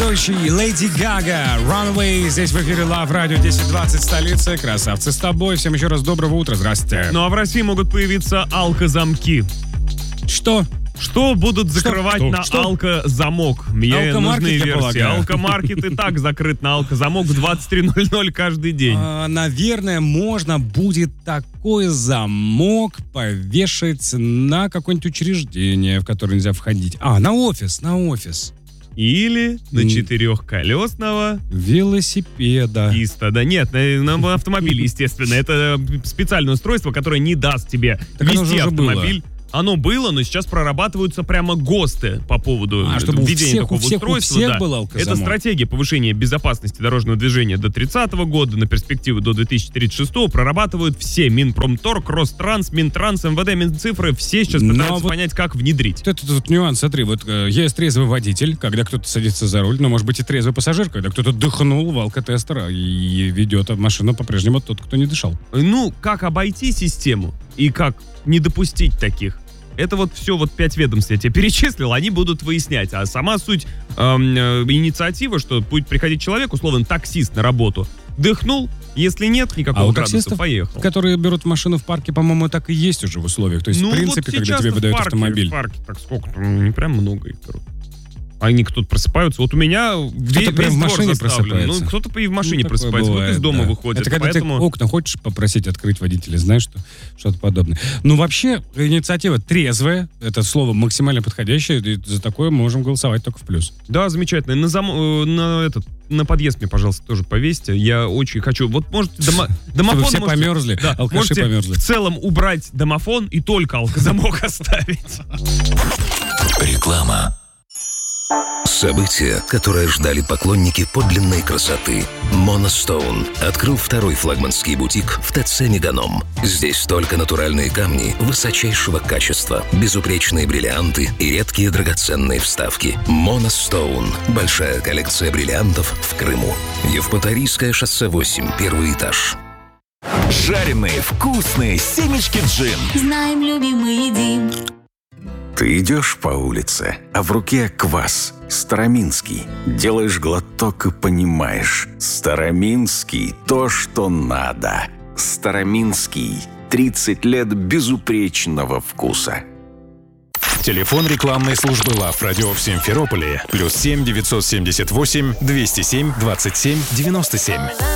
ведущий Леди Гага, Runaway. Здесь в эфире Love Radio 1020, столица. Красавцы с тобой. Всем еще раз доброго утра. Здравствуйте. Ну а в России могут появиться алкозамки. Что? Что будут закрывать на алкозамок? Мне нужны версии. Алкомаркет и так закрыт на алкозамок в 23:00 каждый день. Наверное, можно будет такой замок повешать на какое-нибудь учреждение, в которое нельзя входить. На офис. Или на четырехколесного велосипеда. Да нет, на автомобиле, естественно. Это специальное устройство, которое не даст тебе вести автомобиль. Оно было, но сейчас прорабатываются прямо ГОСТы по поводу введения такого устройства. Это стратегия повышения безопасности дорожного движения до 30 года, на перспективу до 2036 прорабатывают все: Минпромторг, Ространс, Минтранс, МВД, Минцифры. Все сейчас пытаются понять, как внедрить. Этот нюанс, смотри, есть трезвый водитель, когда кто-то садится за руль, но может быть и трезвый пассажир, когда кто-то дыхнул в алкотестер и ведет машину по-прежнему тот, кто не дышал. Как обойти систему и как не допустить таких? Это все 5 ведомств я тебе перечислил, они будут выяснять. А сама суть инициативы, что будет приходить человек, условно, таксист на работу, дыхнул, если нет никакого градуса, поехал. Которые берут машину в парке, по-моему, так и есть уже в условиях. То есть, в принципе, когда тебе выдают автомобиль. В парке, так сколько? Не прям много их берут. Они кто-то просыпаются. Вот у меня кто-то прям в машине просыпается. Кто-то и в машине просыпается, кто-то из дома выходит. Это когда ты окна хочешь попросить открыть водителя, знаешь, что-то подобное. Вообще, инициатива трезвая, это слово максимально подходящее, и за такое можем голосовать только в плюс. Да, замечательно. На подъезд мне, пожалуйста, тоже повесьте. Я очень хочу. Можете домофон... Все померзли, алкаши померзли. В целом убрать домофон и только алкозамок оставить. Реклама. Событие, которое ждали поклонники подлинной красоты. Monostone открыл второй флагманский бутик в ТЦ «Меганом». Здесь только натуральные камни высочайшего качества, безупречные бриллианты и редкие драгоценные вставки. Monostone. Большая коллекция бриллиантов в Крыму. Евпаторийское шоссе 8, первый этаж. Жареные вкусные семечки джин. Знаем, любим и едим. Ты идешь по улице, а в руке квас. Староминский. Делаешь глоток и понимаешь. Староминский – то, что надо. Староминский. 30 лет безупречного вкуса. Телефон рекламной службы Love Radio в Симферополе. +7 978 207 27 97.